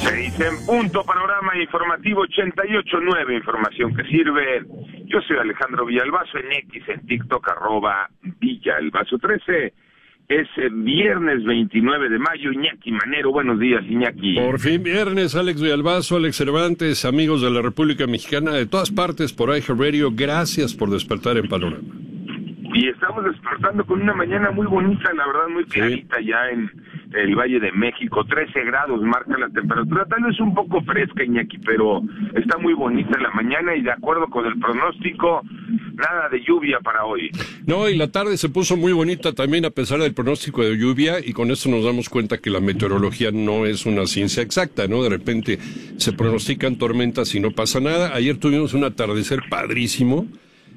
6 en punto, panorama informativo 88.9, información que sirve. Yo soy Alejandro Villalbazo, en X, en TikTok, @Villalbazo13. Es viernes 29 de mayo, Iñaki Manero, buenos días, Iñaki. Por fin viernes, Alex Villalbazo, Alex Cervantes, amigos de la República Mexicana, de todas partes por iHeartRadio, gracias por despertar en Panorama. Y estamos despertando con una mañana muy bonita, la verdad, muy clarita ya en el Valle de México, 13 grados marca la temperatura, tal vez un poco fresca, Iñaki, pero está muy bonita la mañana y de acuerdo con el pronóstico, nada de lluvia para hoy. No, y la tarde se puso muy bonita también a pesar del pronóstico de lluvia, y con esto nos damos cuenta que la meteorología no es una ciencia exacta, ¿no? De repente se pronostican tormentas y no pasa nada. Ayer tuvimos un atardecer padrísimo,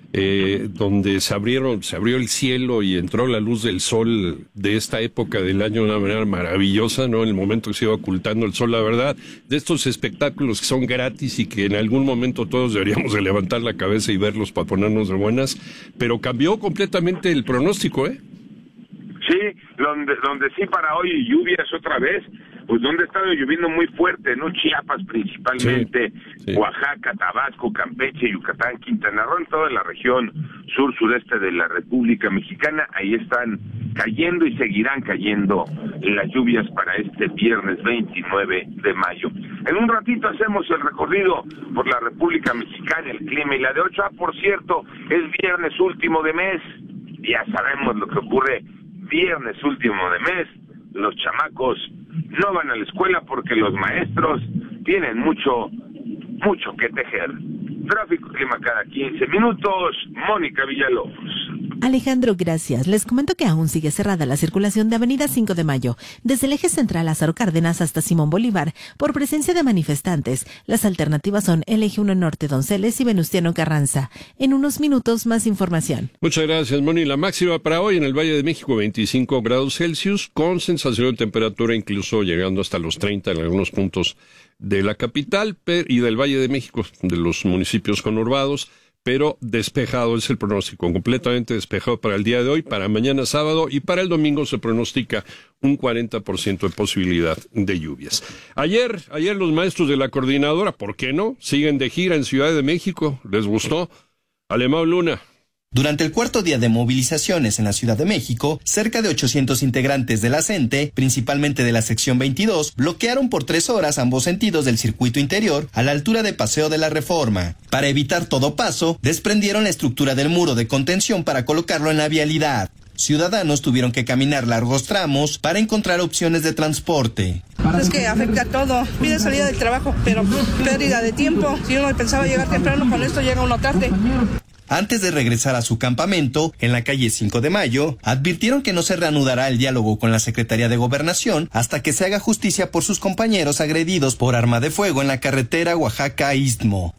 donde se abrió el cielo y entró la luz del sol de esta época del año de una manera maravillosa, ¿no? En el momento que se iba ocultando el sol, la verdad, de estos espectáculos que son gratis y que en algún momento todos deberíamos de levantar la cabeza y verlos para ponernos de buenas, pero cambió completamente el pronóstico, ¿eh? Sí, donde sí para hoy lluvias otra vez, pues donde ha estado lloviendo muy fuerte, ¿no? Chiapas principalmente, sí. Oaxaca, Tabasco, Campeche, Yucatán, Quintana Roo, en toda la región sur-sureste de la República Mexicana, ahí están cayendo y seguirán cayendo las lluvias para este viernes 29 de mayo. En un ratito hacemos el recorrido por la República Mexicana, el clima y la de 8. Por cierto, es viernes último de mes, ya sabemos lo que ocurre viernes último de mes, los chamacos no van a la escuela porque los maestros tienen mucho que tejer. Tráfico, clima cada 15 minutos, Mónica Villalobos. Alejandro, gracias. Les comento que aún sigue cerrada la circulación de Avenida 5 de Mayo, desde el eje central Lázaro Cárdenas hasta Simón Bolívar, por presencia de manifestantes. Las alternativas son el eje 1 Norte Donceles y Venustiano Carranza. En unos minutos, más información. Muchas gracias, Moni. La máxima para hoy en el Valle de México, 25 grados Celsius, con sensación de temperatura incluso llegando hasta los 30 en algunos puntos de la capital y del Valle de México, de los municipios conurbados, pero despejado es el pronóstico, completamente despejado para el día de hoy, para mañana sábado, y para el domingo se pronostica un 40% de posibilidad de lluvias. Ayer los maestros de la coordinadora, ¿por qué no?, siguen de gira en Ciudad de México. ¿Les gustó? Alemão Luna. Durante el cuarto día de movilizaciones en la Ciudad de México, cerca de 800 integrantes de la CENTE, principalmente de la sección 22, bloquearon por 3 horas ambos sentidos del circuito interior a la altura de Paseo de la Reforma. Para evitar todo paso, desprendieron la estructura del muro de contención para colocarlo en la vialidad. Ciudadanos tuvieron que caminar largos tramos para encontrar opciones de transporte. Es que afecta a todo. Pide salida del trabajo, pero pérdida de tiempo. Si uno pensaba llegar temprano, con esto llega uno tarde. Antes de regresar a su campamento, en la calle 5 de Mayo, advirtieron que no se reanudará el diálogo con la Secretaría de Gobernación hasta que se haga justicia por sus compañeros agredidos por arma de fuego en la carretera Oaxaca-Istmo.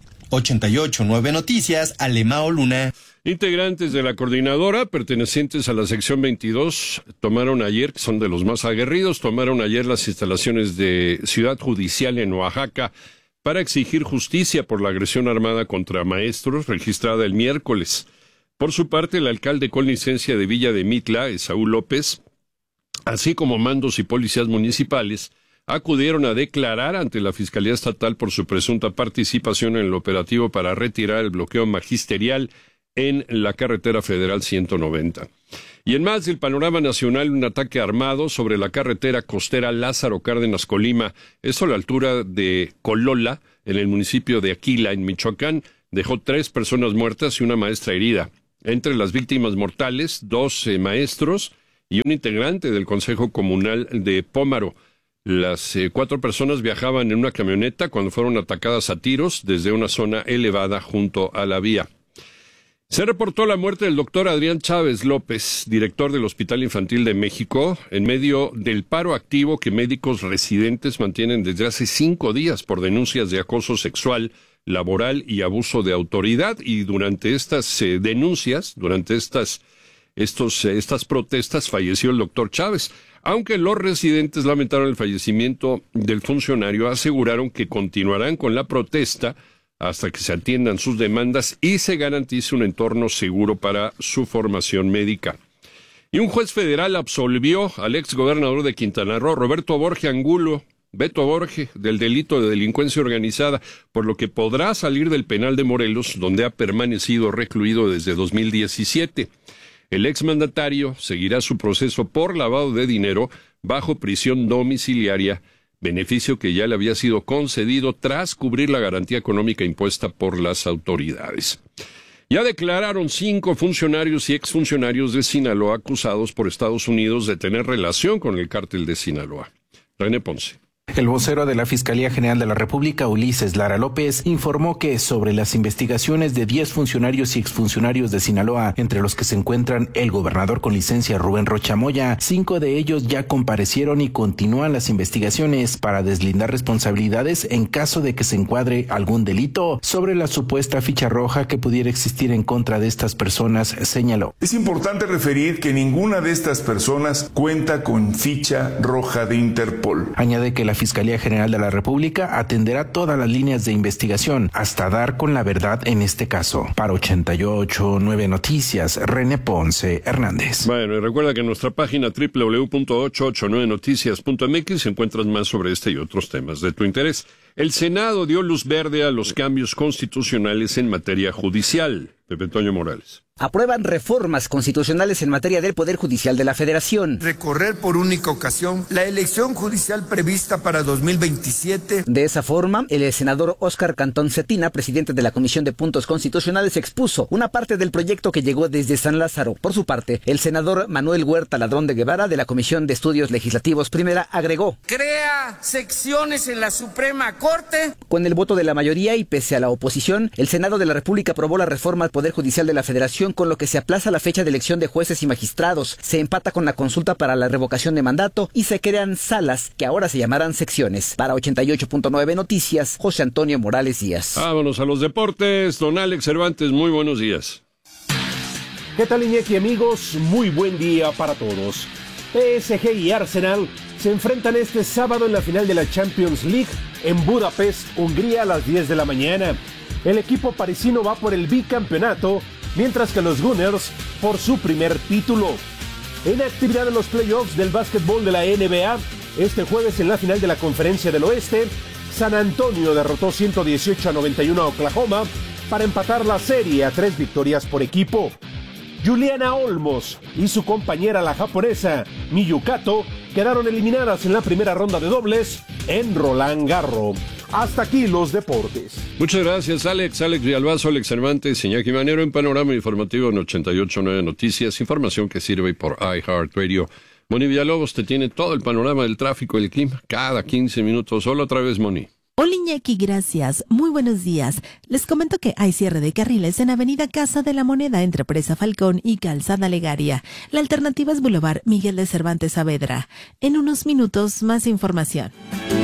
88.9 Noticias, Alemão Luna. Integrantes de la coordinadora, pertenecientes a la sección 22, tomaron ayer, que son de los más aguerridos, las instalaciones de Ciudad Judicial en Oaxaca, para exigir justicia por la agresión armada contra maestros registrada el miércoles. Por su parte, el alcalde con licencia de Villa de Mitla, Esaú López, así como mandos y policías municipales, acudieron a declarar ante la Fiscalía Estatal por su presunta participación en el operativo para retirar el bloqueo magisterial en la carretera federal 190. Y en más del panorama nacional, un ataque armado sobre la carretera costera Lázaro Cárdenas Colima, esto a la altura de Colola, en el municipio de Aquila, en Michoacán, dejó 3 personas muertas y una maestra herida. Entre las víctimas mortales, 2 maestros y un integrante del Consejo Comunal de Pómaro. Las 4 personas viajaban en una camioneta cuando fueron atacadas a tiros desde una zona elevada junto a la vía. Se reportó la muerte del doctor Adrián Chávez López, director del Hospital Infantil de México, en medio del paro activo que médicos residentes mantienen desde hace 5 días por denuncias de acoso sexual, laboral y abuso de autoridad. Y durante estas denuncias, durante estas protestas, falleció el doctor Chávez. Aunque los residentes lamentaron el fallecimiento del funcionario, aseguraron que continuarán con la protesta hasta que se atiendan sus demandas y se garantice un entorno seguro para su formación médica. Y un juez federal absolvió al exgobernador de Quintana Roo, Roberto Borge Angulo, Beto Borge, del delito de delincuencia organizada, por lo que podrá salir del penal de Morelos, donde ha permanecido recluido desde 2017. El exmandatario seguirá su proceso por lavado de dinero bajo prisión domiciliaria, beneficio que ya le había sido concedido tras cubrir la garantía económica impuesta por las autoridades. Ya declararon 5 funcionarios y exfuncionarios de Sinaloa acusados por Estados Unidos de tener relación con el cártel de Sinaloa. René Ponce. El vocero de la Fiscalía General de la República, Ulises Lara López, informó que sobre las investigaciones de 10 funcionarios y exfuncionarios de Sinaloa, entre los que se encuentran el gobernador con licencia Rubén Rocha Moya, 5 de ellos ya comparecieron y continúan las investigaciones para deslindar responsabilidades en caso de que se encuadre algún delito sobre la supuesta ficha roja que pudiera existir en contra de estas personas, señaló. Es importante referir que ninguna de estas personas cuenta con ficha roja de Interpol. Añade que la Fiscalía General de la República atenderá todas las líneas de investigación hasta dar con la verdad en este caso. Para 88.9 Noticias, René Ponce Hernández. Bueno, y recuerda que en nuestra página www.889noticias.mx encuentras más sobre este y otros temas de tu interés. El Senado dio luz verde a los cambios constitucionales en materia judicial. Pepe Toño Morales. Aprueban reformas constitucionales en materia del Poder Judicial de la Federación. Recorrer por única ocasión la elección judicial prevista para 2027. De esa forma, el senador Óscar Cantón Cetina, presidente de la Comisión de Puntos Constitucionales, expuso una parte del proyecto que llegó desde San Lázaro. Por su parte, el senador Manuel Huerta Ladrón de Guevara, de la Comisión de Estudios Legislativos Primera, agregó: crea secciones en la Suprema Corte. Con el voto de la mayoría y pese a la oposición, el Senado de la República aprobó la reforma al Poder Judicial de la Federación, con lo que se aplaza la fecha de elección de jueces y magistrados, se empata con la consulta para la revocación de mandato y se crean salas que ahora se llamarán secciones. Para 88.9 Noticias, José Antonio Morales Díaz. Vámonos a los deportes. Don Alex Cervantes, muy buenos días. ¿Qué tal, Iñaki, amigos? Muy buen día para todos. PSG y Arsenal se enfrentan este sábado en la final de la Champions League en Budapest, Hungría, a las 10 de la mañana. El equipo parisino va por el bicampeonato, mientras que los Gunners por su primer título. En actividad en los playoffs del básquetbol de la NBA, este jueves en la final de la Conferencia del Oeste, San Antonio derrotó 118-91 a Oklahoma para empatar la serie a 3 victorias por equipo. Juliana Olmos y su compañera, la japonesa Miyu Kato, quedaron eliminadas en la primera ronda de dobles en Roland Garros. Hasta aquí los deportes. Muchas gracias, Alex. Alex Villalbazo, Alex Cervantes, Iñaki Manero en Panorama Informativo en 88.9 Noticias. Información que sirve por iHeartRadio. Moni Villalobos te tiene todo el panorama del tráfico y el clima cada 15 minutos. Hola otra vez, Moni. Hola, Iñaki, gracias. Muy buenos días. Les comento que hay cierre de carriles en Avenida Casa de la Moneda entre Presa Falcón y Calzada Legaria. La alternativa es Boulevard Miguel de Cervantes Saavedra. En unos minutos, más información.